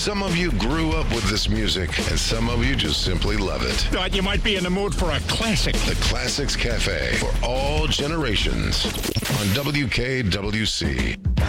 Some of you grew up with this music, and some of you just simply love it. Thought you might be in the mood for a classic. The Classics Cafe for all generations on WKWC.